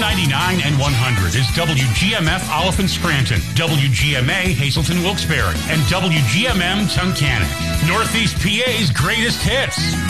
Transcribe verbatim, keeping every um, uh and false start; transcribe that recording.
ninety-nine and one hundred is W G M F Oliphant Scranton, W G M A Hazleton Wilkes-Barre, and W G M M Tunkhannock. Northeast P A's greatest hits.